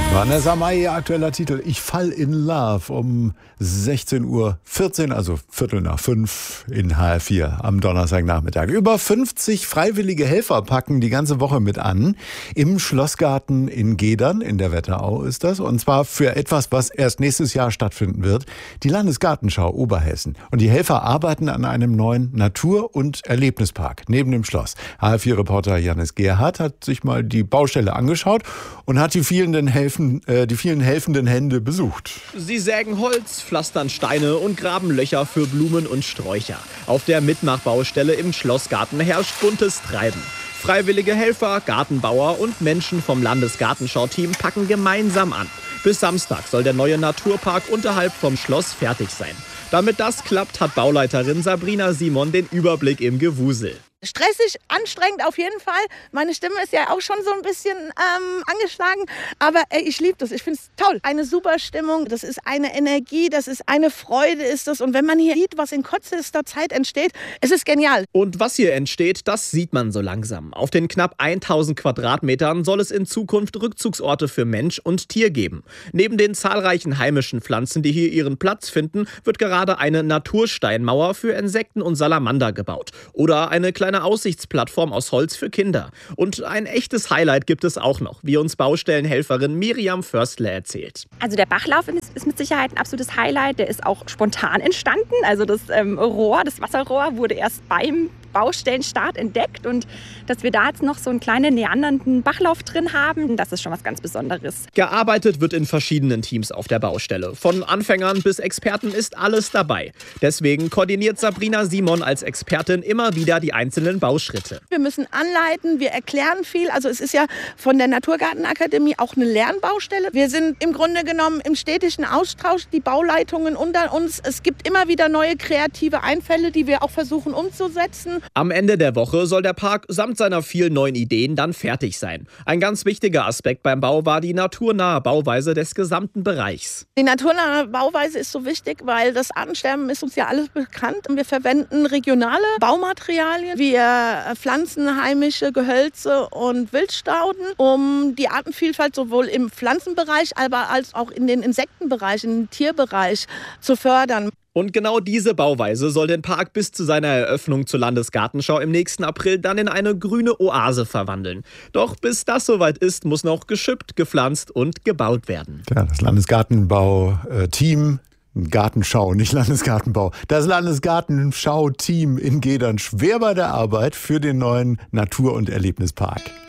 Vanessa Mai, ihr aktueller Titel Ich fall in Love um 16:14 Uhr, also 4:45 in HR4 am Donnerstagnachmittag. Über 50 freiwillige Helfer packen die ganze Woche mit an. Im Schlossgarten in Gedern, in der Wetterau ist das. Und zwar für etwas, was erst nächstes Jahr stattfinden wird. Die Landesgartenschau Oberhessen. Und die Helfer arbeiten an einem neuen Natur- und Erlebnispark neben dem Schloss. HR4-Reporter Janis Gerhardt hat sich mal die Baustelle angeschaut und hat die vielen helfenden Hände besucht. Sie sägen Holz, pflastern Steine und graben Löcher für Blumen und Sträucher. Auf der Mitmachbaustelle im Schlossgarten herrscht buntes Treiben. Freiwillige Helfer, Gartenbauer und Menschen vom Landesgartenschau-Team packen gemeinsam an. Bis Samstag soll der neue Naturpark unterhalb vom Schloss fertig sein. Damit das klappt, hat Bauleiterin Sabrina Simon den Überblick im Gewusel. Stressig, anstrengend auf jeden Fall. Meine Stimme ist ja auch schon so ein bisschen angeschlagen. Aber ich liebe das. Ich finde es toll. Eine super Stimmung. Das ist eine Energie. Das ist eine Freude ist das. Und wenn man hier sieht, was in kürzester Zeit entsteht, es ist genial. Und was hier entsteht, das sieht man so langsam. Auf den knapp 1000 Quadratmetern soll es in Zukunft Rückzugsorte für Mensch und Tier geben. Neben den zahlreichen heimischen Pflanzen, die hier ihren Platz finden, wird gerade eine Natursteinmauer für Insekten und Salamander gebaut. Oder eine kleine Aussichtsplattform aus Holz für Kinder. Und ein echtes Highlight gibt es auch noch, wie uns Baustellenhelferin Miriam Förstler erzählt. Also der Bachlauf ist mit Sicherheit ein absolutes Highlight. Der ist auch spontan entstanden. Also das Wasserrohr wurde erst beim Baustellenstart entdeckt. Und dass wir da jetzt noch so einen kleinen neandernden Bachlauf drin haben, das ist schon was ganz Besonderes. Gearbeitet wird in verschiedenen Teams auf der Baustelle. Von Anfängern bis Experten ist alles dabei. Deswegen koordiniert Sabrina Simon als Expertin immer wieder die einzelnen Bauschritte. Wir müssen anleiten, wir erklären viel. Also es ist ja von der Naturgartenakademie auch eine Lernbaustelle. Wir sind im Grunde genommen im stetigen Austausch, die Bauleitungen unter uns. Es gibt immer wieder neue kreative Einfälle, die wir auch versuchen umzusetzen. Am Ende der Woche soll der Park samt seiner vielen neuen Ideen dann fertig sein. Ein ganz wichtiger Aspekt beim Bau war die naturnahe Bauweise des gesamten Bereichs. Die naturnahe Bauweise ist so wichtig, weil das Artensterben ist uns ja alles bekannt. Wir verwenden regionale Baumaterialien. Wir pflanzen heimische Gehölze und Wildstauden, um die Artenvielfalt sowohl im Pflanzenbereich, aber als auch in den Insektenbereich, im Tierbereich zu fördern. Und genau diese Bauweise soll den Park bis zu seiner Eröffnung zur Landesgartenschau im nächsten April dann in eine grüne Oase verwandeln. Doch bis das soweit ist, muss noch geschüppt, gepflanzt und gebaut werden. Ja, das Landesgartenbau-Team, Gartenschau, nicht Landesgartenbau. Das Landesgartenschau-Team in Gedern schwer bei der Arbeit für den neuen Natur- und Erlebnispark.